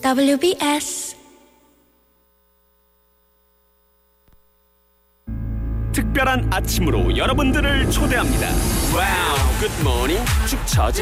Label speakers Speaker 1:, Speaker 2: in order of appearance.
Speaker 1: WBS
Speaker 2: 특별한 아침으로 여러분들을 초대합니다. 와우, 굿모닝 축 처진